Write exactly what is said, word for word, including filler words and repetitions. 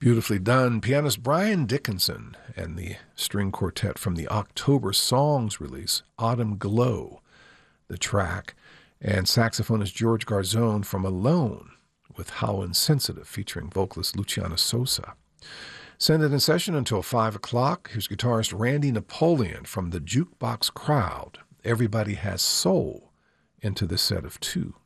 Beautifully done. Pianist Brian Dickinson and the string quartet from the October Songs release, Autumn Glow, the track, and saxophonist George Garzone from Alone with How Insensitive, featuring vocalist Luciana Sosa. Send it in session until five o'clock. Here's guitarist Randy Napoleon from the Jukebox Crowd. Everybody Has Soul into this set of two.